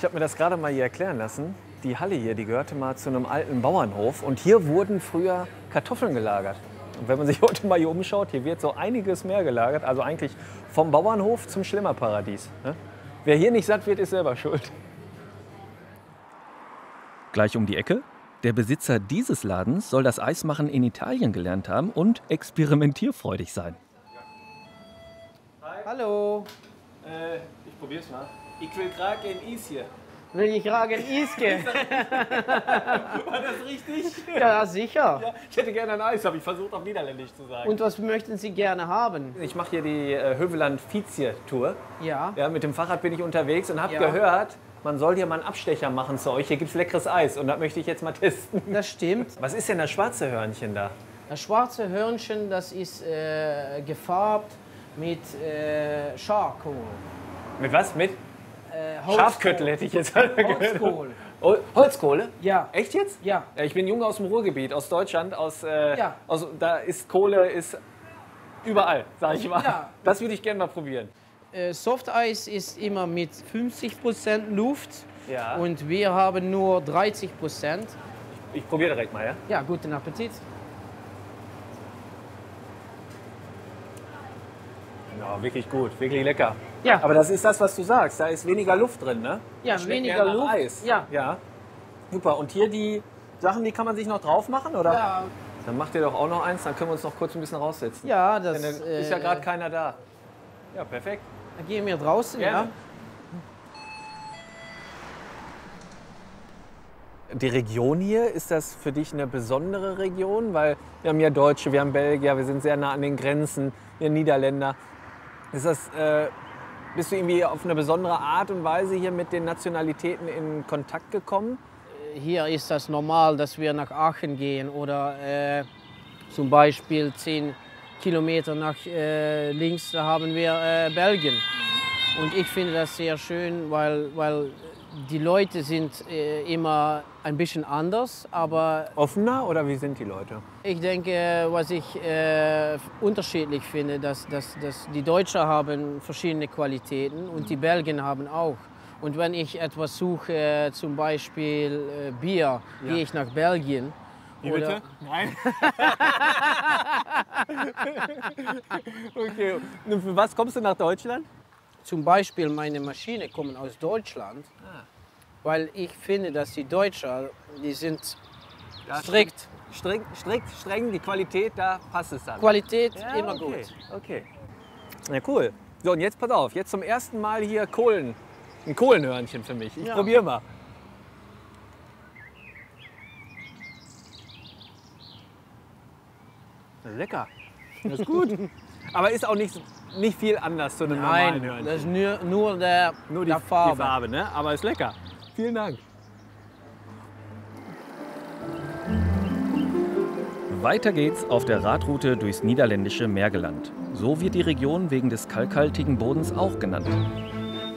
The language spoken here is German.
Ich habe mir das gerade mal hier erklären lassen. Die Halle hier, die gehörte mal zu einem alten Bauernhof und hier wurden früher Kartoffeln gelagert. Und wenn man sich heute mal hier umschaut, hier wird so einiges mehr gelagert. Also eigentlich vom Bauernhof zum Schlemmerparadies. Ne? Wer hier nicht satt wird, ist selber schuld. Gleich um die Ecke? Der Besitzer dieses Ladens soll das Eismachen in Italien gelernt haben und experimentierfreudig sein. Hallo, Ich probier's mal. Ich will gerade ein Eis hier. will ich fragen, Iske? War das richtig? Ja, sicher. Ja, ich hätte gerne ein Eis, habe ich versucht auf Niederländisch zu sagen. Und was möchten Sie gerne haben? Ich mache hier die Höveland-Vizie-Tour. Ja. Ja, mit dem Fahrrad bin ich unterwegs und habe Ja. gehört, man soll hier mal einen Abstecher machen zu euch. Hier gibt es leckeres Eis und das möchte ich jetzt mal testen. Das stimmt. Was ist denn das schwarze Hörnchen da? Das schwarze Hörnchen, das ist gefarbt mit Charcoal. Mit was? Mit Holzkohle. Schafköttel hätte ich jetzt gehört. Holzkohle. Oh, Holzkohle? Ja. Echt jetzt? Ja. Ja, ich bin jung aus dem Ruhrgebiet, aus Deutschland. Ja. Da ist Kohle ist überall, sag ich mal. Ja. Das würde ich gerne mal probieren. Softeis ist immer mit 50% Luft Ja. und wir haben nur 30%. Ich probiere direkt mal, ja? Ja, guten Appetit. Ja, wirklich gut, wirklich lecker. Ja. Aber das ist das, was du sagst. Da ist weniger Luft drin, ne? Ja, Schmeckt weniger mehr nach Luft. Eis. Ja. Ja. Super. Und hier die Sachen, die kann man sich noch drauf machen, oder? Ja, Dann macht ihr doch auch noch eins, dann können wir uns noch kurz ein bisschen raussetzen. ja das Denn dann ist ja gerade keiner da. Ja, perfekt. Dann gehen wir draußen, Gerne. ja. Die Region hier, ist das für dich eine besondere Region? Weil wir haben ja Deutsche, wir haben Belgier, wir sind sehr nah an den Grenzen, wir Niederländer. Ist das, bist du irgendwie auf eine besondere Art und Weise hier mit den Nationalitäten in Kontakt gekommen? Hier ist das normal, dass wir nach Aachen gehen oder zum Beispiel 10 Kilometer nach links, da haben wir Belgien. Und ich finde das sehr schön, weil die Leute sind immer ein bisschen anders, aber Offener oder wie sind die Leute? ich denke, was ich unterschiedlich finde, dass die Deutschen haben verschiedene Qualitäten und die Belgier haben auch. Und wenn ich etwas suche, zum Beispiel Bier, gehe ich nach Belgien. Wie bitte? Nein. Okay. Und für was kommst du nach Deutschland? Zum Beispiel meine Maschinen kommen aus Deutschland, weil ich finde, dass die Deutschen, die sind strikt. Streng, die Qualität, da passt es dann. Qualität Ja, immer okay. gut. Okay. Na cool. So, und jetzt pass auf, jetzt zum ersten Mal hier Kohlen. Ein Kohlenhörnchen für mich. Ich Ja. probiere mal. Lecker. Das ist gut. Aber ist auch nicht viel anders zu einem normalen Nein, Hörnchen. das ist nur der Nur die Farbe. Die Farbe, ne? Aber ist lecker. Vielen Dank. Weiter geht's auf der Radroute durchs niederländische Mergeland. So wird die Region wegen des kalkhaltigen Bodens auch genannt.